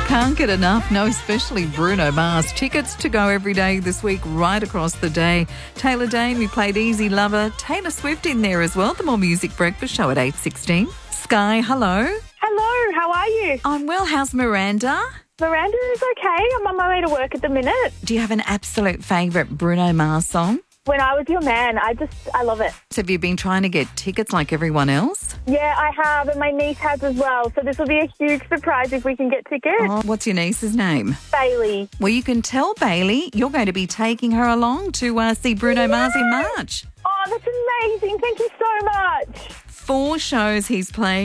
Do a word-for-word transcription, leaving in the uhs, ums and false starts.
Can't get enough, no, especially Bruno Mars. Tickets to go every day this week, right across the day. Taylor Dane, we played Easy Lover. Taylor Swift in there as well. The More Music Breakfast Show at eight sixteen. Sky, hello. Hello, how are you? I'm well. How's Miranda? Miranda is okay. I'm on my way to work at the minute. Do you have an absolute favourite Bruno Mars song? When I Was Your Man, I just, I love it. So have you been trying to get tickets like everyone else? Yeah, I have, and my niece has as well. So this will be a huge surprise if we can get tickets. Oh, what's your niece's name? Bailey. Well, you can tell Bailey you're going to be taking her along to uh, see Bruno Mars in March. Oh, that's amazing. Thank you so much. Four shows he's playing.